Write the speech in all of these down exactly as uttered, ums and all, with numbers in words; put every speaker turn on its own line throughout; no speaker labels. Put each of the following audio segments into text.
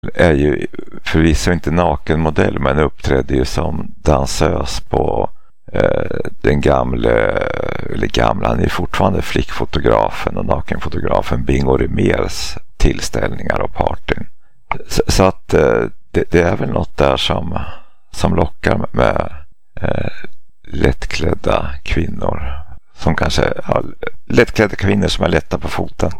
är ju förvisso inte nakenmodell, men uppträdde ju som dansös på eh, den gamla, eller gamla, han är fortfarande flickfotografen och nakenfotografen Bingo Rimérs tillställningar och partyn. Så, så att eh, det, det är väl något där som, som lockar med, med eh, lättklädda kvinnor som kanske ja, lättklädda kvinnor som är lätta på foten.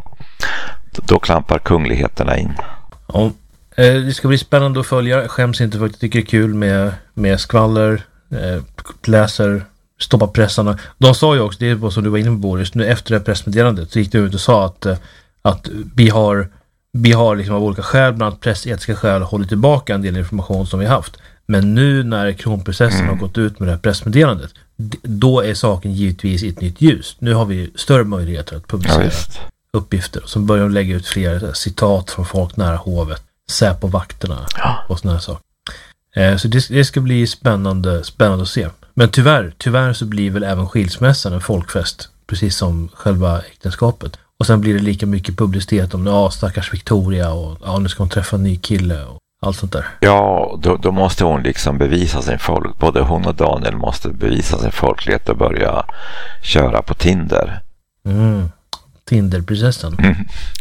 Då, då klampar kungligheterna in.
Ja, eh, det ska bli spännande att följa. Jag skäms inte för att jag tycker det är kul med, med skvaller, eh, läser, stoppa pressarna. De sa ju också, det var som du var inne på Boris, nu efter det pressmeddelandet så gick du ut och sa att, att vi har vi har liksom av olika skäl, bland annat pressetiska skäl, hållit tillbaka en del information som vi haft. Men nu när kronprocessen mm. har gått ut med det här pressmeddelandet, då är saken givetvis i ett nytt ljus. Nu har vi större möjligheter att publicera ja, uppgifter. Så börjar de lägga ut fler citat från folk nära hovet, sä på vakterna ja. och såna här saker. Eh, så det, det ska bli spännande, spännande att se. Men tyvärr, tyvärr så blir väl även skilsmässan en folkfest, precis som själva äktenskapet. Och sen blir det lika mycket publicitet om ja, stackars Victoria och ja, nu ska hon träffa en ny kille och allt sånt där.
Ja, då, då måste hon liksom bevisa sin folk. Både hon och Daniel måste bevisa sin folklighet och börja köra på Tinder.
Mm. Tinderprinsessan.
Mm.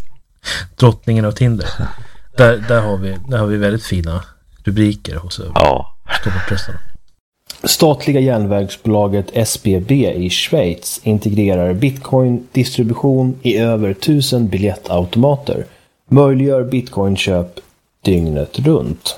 Drottningen av Tinder. Där, där, har vi, där har vi väldigt fina rubriker hos
ja.
stopparpressarna.
Statliga järnvägsbolaget S B B i Schweiz integrerar bitcoin-distribution i över tusen biljettautomater. Möjliggör bitcoinköp dygnet runt.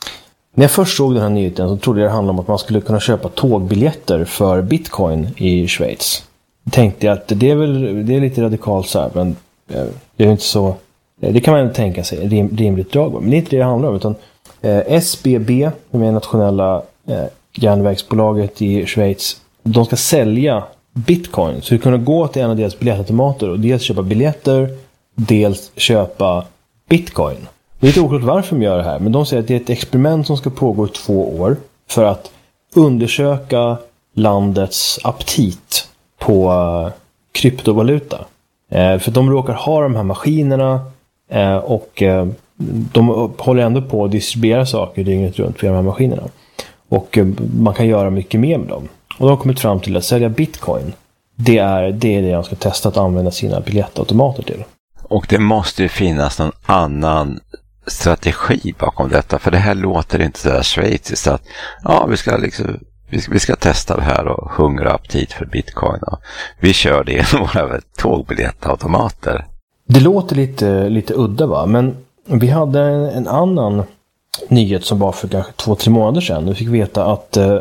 När jag först såg den här nyheten så trodde jag det handlade om att man skulle kunna köpa tågbiljetter för bitcoin i Schweiz. Jag tänkte att det är väl det är lite radikalt så här, men det är inte så, det kan man tänka sig, rim, rimligt drag. Men det är inte det det handlar om, utan eh, S B B, som är nationella eh, järnvägsbolaget i Schweiz, de ska sälja bitcoin. Så du kan gå till en av deras biljettautomater och dels köpa biljetter, dels köpa bitcoin. Det är inte oklart varför de gör det här, men de säger att det är ett experiment som ska pågå i två år för att undersöka landets aptit på uh, kryptovaluta. Eh, för de råkar ha de här maskinerna eh, och eh, de håller ändå på att distribuera saker dygnet runt på de här maskinerna. Och eh, man kan göra mycket mer med dem. Och de har kommit fram till att sälja bitcoin. Det är det, är det de ska testa att använda sina biljettautomater till.
Och det måste ju finnas någon annan strategi bakom detta. För det här låter inte så där schweiziskt att ja, vi ska liksom vi ska, vi ska testa det här och hungra aptit för bitcoin. Och vi kör det i våra tågbiljettautomater.
Det låter lite, lite udda, va? Men vi hade en, en annan nyhet som var för kanske två, tre månader sedan. Vi fick veta att eh,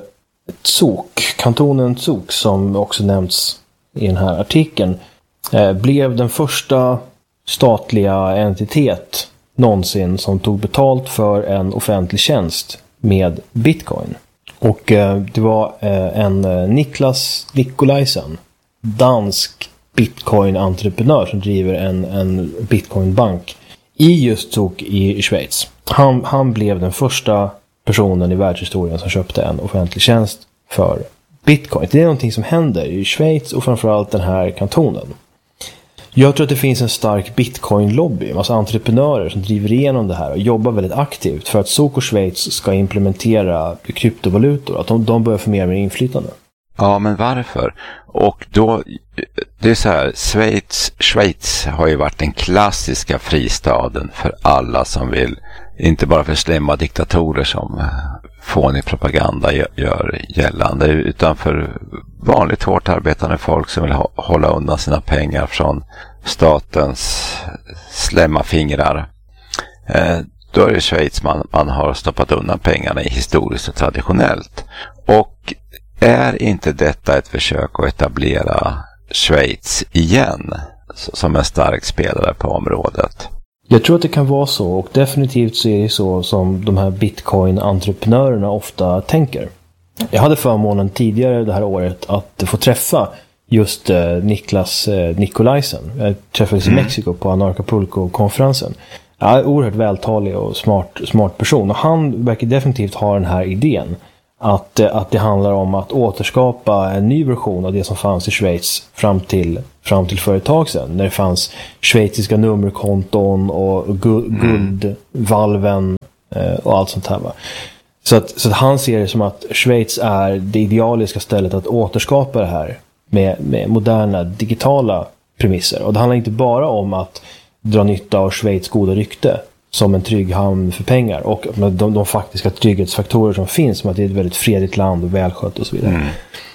Zug, kantonen Zug, som också nämns i den här artikeln, eh, blev den första statliga entitet någonsin som tog betalt för en offentlig tjänst med bitcoin. Och eh, det var eh, en eh, Niklas Nikolajsen, dansk bitcoin-entreprenör som driver en, en bitcoinbank i just Zug i, i Schweiz. Han, han blev den första personen i världshistorien som köpte en offentlig tjänst för bitcoin. Det är någonting som händer i Schweiz och framförallt den här kantonen. Jag tror att det finns en stark bitcoin-lobby, en massa entreprenörer som driver igenom det här och jobbar väldigt aktivt för att Zug och Schweiz ska implementera kryptovalutor, att de, de börjar få mer med inflytande.
Ja, men varför? Och då, det är så här, Schweiz, Schweiz har ju varit den klassiska fristaden för alla som vill, inte bara för slemma diktatorer som fånig propaganda gör gällande, utan för vanligt hårt arbetande folk som vill hålla undan sina pengar från statens slemma fingrar. Eh, då är det Schweiz man, man har stoppat undan pengarna i historiskt och traditionellt. Och är inte detta ett försök att etablera Schweiz igen som en stark spelare på området?
Jag tror att det kan vara så, och definitivt så är det så som de här bitcoin-entreprenörerna ofta tänker. Jag hade förmånen tidigare det här året att få träffa just eh, Niklas eh, Nikolajsen. Jag träffades mm. i Mexiko på Anarchapulco-konferensen. Ja, oerhört vältalig och smart, smart person. Och han verkar definitivt ha den här idén att, att det handlar om att återskapa en ny version av det som fanns i Schweiz fram till, fram till för ett tag sedan. När det fanns schweiziska nummerkonton och gu- guldvalven eh, och allt sånt här. Va? Så, att, så att han ser det som att Schweiz är det idealiska stället att återskapa det här med, med moderna digitala premisser. Och det handlar inte bara om att dra nytta av Schweiz goda rykte som en trygg hamn för pengar och de, de faktiska trygghetsfaktorer som finns, som att det är ett väldigt fredligt land och välskött och så vidare. Mm.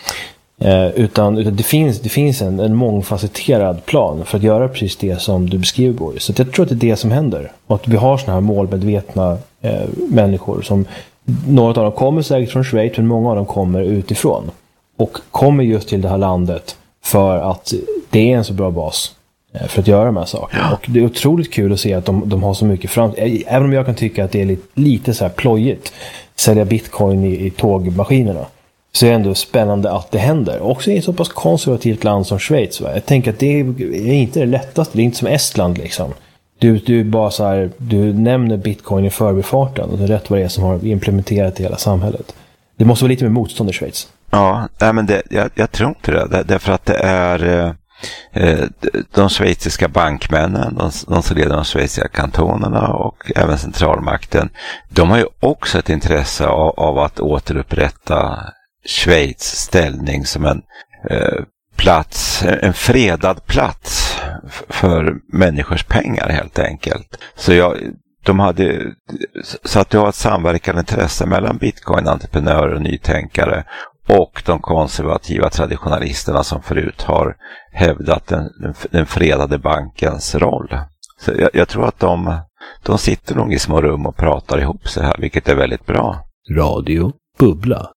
Eh, utan, utan det finns, det finns en, en mångfacetterad plan för att göra precis det som du beskriver, Boris. Så jag tror att det är det som händer. Och att vi har såna här målmedvetna eh, människor som, några av dem kommer säkert från Schweiz, men många av dem kommer utifrån. Och kommer just till det här landet för att det är en så bra bas för att göra de här sakerna. Ja. Och det är otroligt kul att se att de, de har så mycket fram. Även om jag kan tycka att det är lite, lite så här plojigt, sälja bitcoin i, i tågmaskinerna, så är det ändå spännande att det händer. Också i ett så pass konservativt land som Schweiz. Va? Jag tänker att det är inte det lättaste. Det är inte som Estland liksom. Du, du bara så här, du nämner bitcoin i förbifarten och det är rätt vad det är som har implementerat i hela samhället. Det måste vara lite mer motstånd i Schweiz.
Ja, nej, men det, jag, jag tror inte det. Därför att det är eh, de schweiziska bankmännen, de, de som leder de schweiziska kantonerna och även centralmakten, de har ju också ett intresse av, av att återupprätta Schweiz ställning som en eh, plats, en fredad plats för människors pengar helt enkelt. Så jag, de hade, så att det var ett samverkande intresse mellan bitcoin-entreprenörer och nytänkare och de konservativa traditionalisterna som förut har hävdat den, den fredade bankens roll. Så jag, jag tror att de, de sitter nog i små rum och pratar ihop sig här, vilket är väldigt bra.
Radio Bubbla.